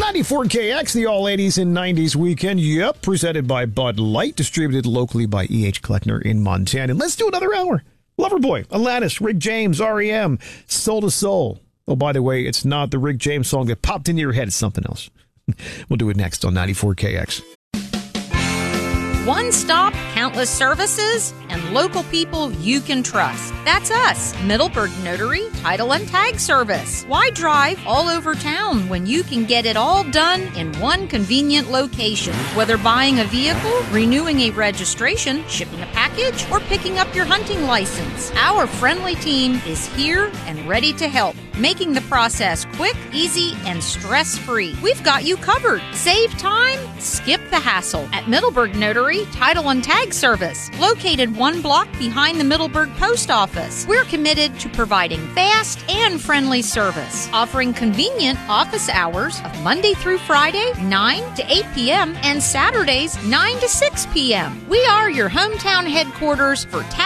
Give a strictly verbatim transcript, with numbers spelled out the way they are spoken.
ninety-four K X, the all eighties and nineties weekend. Yep, presented by Bud Light, distributed locally by E H. Kleckner in Montana. And let's do another hour. Loverboy, Alanis, Rick James, R E M, Soul to Soul. Oh, by the way, it's not the Rick James song that popped into your head. It's something else. We'll do it next on ninety-four K X. One stop, countless services, and local people you can trust. That's us, Middleburg Notary, Title and Tag Service. Why drive all over town when you can get it all done in one convenient location? Whether buying a vehicle, renewing a registration, shipping a package, or picking up your hunting license, our friendly team is here and ready to help, making the process quick, easy, and stress-free. We've got you covered. Save time, skip the hassle at Middleburg Notary, Title and Tag Service, located one block behind the Middleburg Post Office. We're committed to providing fast and friendly service, offering convenient office hours of Monday through Friday, nine to eight p.m., and Saturdays, nine to six p.m. We are your hometown headquarters for tax